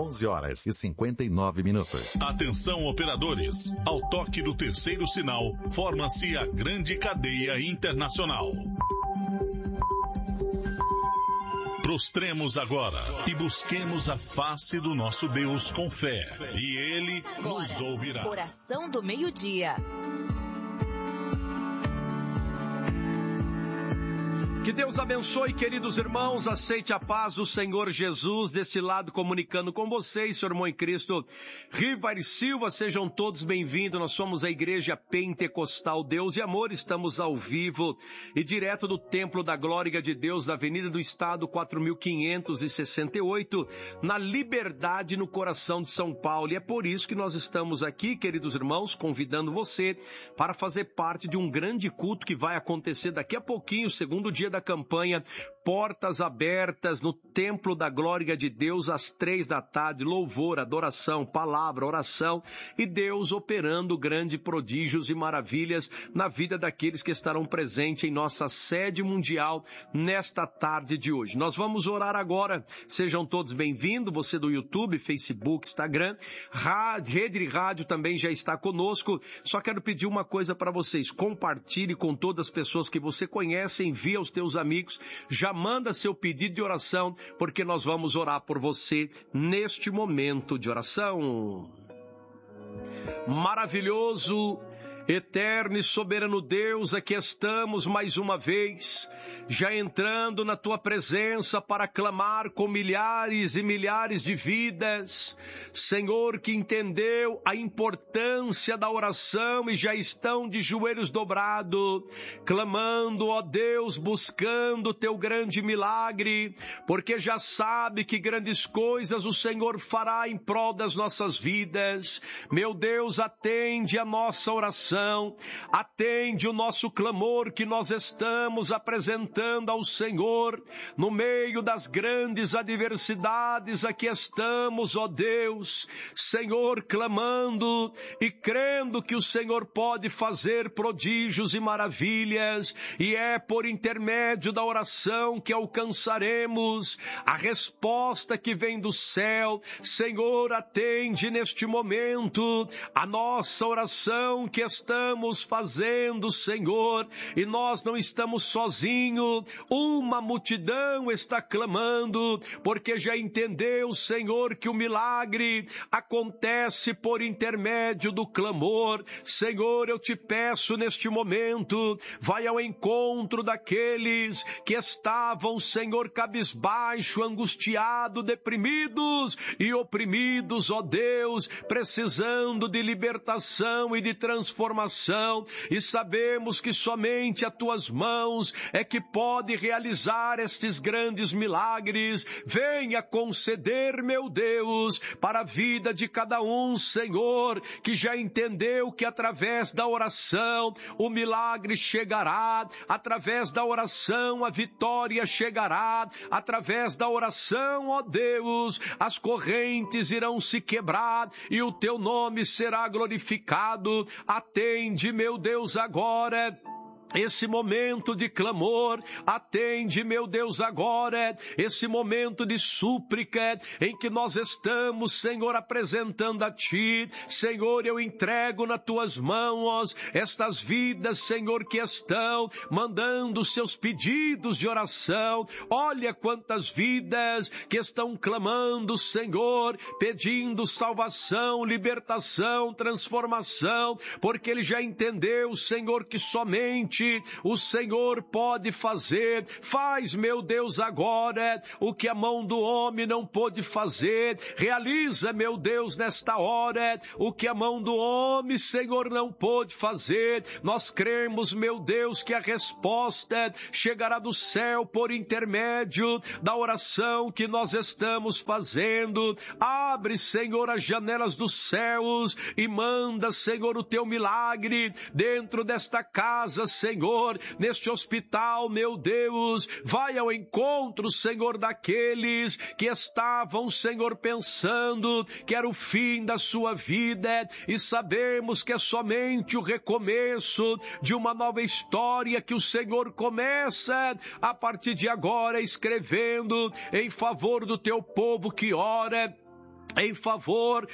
11h59. Atenção, operadores. Ao toque do terceiro sinal, forma-se a grande cadeia internacional. Prostremos agora e busquemos a face do nosso Deus com fé, e Ele nos ouvirá. Oração do meio-dia. Que Deus abençoe, queridos irmãos, aceite a paz do Senhor Jesus, deste lado comunicando com vocês, seu irmão em Cristo, Rivair Silva, sejam todos bem-vindos, nós somos a Igreja Pentecostal Deus e Amor, estamos ao vivo e direto do Templo da Glória de Deus, da Avenida do Estado 4568, na Liberdade, no coração de São Paulo, e é por isso que nós estamos aqui, queridos irmãos, convidando você para fazer parte de um grande culto que vai acontecer daqui a pouquinho, segundo dia da campanha Portas Abertas no Templo da Glória de Deus às 15h, louvor, adoração, palavra, oração e Deus operando grandes prodígios e maravilhas na vida daqueles que estarão presentes em nossa sede mundial nesta tarde de hoje. Nós vamos orar agora, sejam todos bem-vindos, você do YouTube, Facebook, Instagram, Rede de Rádio também já está conosco, só quero pedir uma coisa para vocês, compartilhe com todas as pessoas que você conhece, envie aos teus amigos, já manda seu pedido de oração, porque nós vamos orar por você neste momento de oração. Maravilhoso, eterno e soberano Deus, aqui estamos mais uma vez, já entrando na tua presença para clamar com milhares e milhares de vidas, Senhor, que entendeu a importância da oração e já estão de joelhos dobrados, clamando, ó Deus, buscando o teu grande milagre, porque já sabe que grandes coisas o Senhor fará em prol das nossas vidas. Meu Deus, atende a nossa oração, atende o nosso clamor que nós estamos apresentando ao Senhor, no meio das grandes adversidades, aqui estamos, ó Deus, Senhor, clamando e crendo que o Senhor pode fazer prodígios e maravilhas, e é por intermédio da oração que alcançaremos a resposta que vem do céu. Senhor, atende neste momento a nossa oração que estamos fazendo, Senhor, e nós não estamos sozinhos, uma multidão está clamando, porque já entendeu, Senhor, que o milagre acontece por intermédio do clamor. Senhor, eu te peço neste momento, vai ao encontro daqueles que estavam, Senhor, cabisbaixo, angustiado, deprimidos e oprimidos, ó Deus, precisando de libertação e de transformação, e sabemos que somente as tuas mãos é que pode realizar estes grandes milagres. Venha conceder, meu Deus, para a vida de cada um, Senhor, que já entendeu que através da oração o milagre chegará, através da oração a vitória chegará, através da oração, ó Deus, as correntes irão se quebrar e o teu nome será glorificado. Atende, meu Deus, agora esse momento de clamor, atende, meu Deus, agora, esse momento de súplica em que nós estamos, Senhor, apresentando a Ti. Senhor, eu entrego nas Tuas mãos estas vidas, Senhor, que estão mandando seus pedidos de oração. Olha quantas vidas que estão clamando, Senhor, pedindo salvação, libertação, transformação, porque ele já entendeu, Senhor, que somente o Senhor pode fazer. Faz, meu Deus, agora o que a mão do homem não pôde fazer. Realiza, meu Deus, nesta hora o que a mão do homem, Senhor, não pôde fazer. Nós cremos, meu Deus, que a resposta chegará do céu por intermédio da oração que nós estamos fazendo. Abre, Senhor, as janelas dos céus e manda, Senhor, o teu milagre dentro desta casa, Senhor, neste hospital, meu Deus. Vai ao encontro, Senhor, daqueles que estavam, Senhor, pensando que era o fim da sua vida, e sabemos que é somente o recomeço de uma nova história que o Senhor começa a partir de agora, escrevendo em favor do teu povo que ora. em favor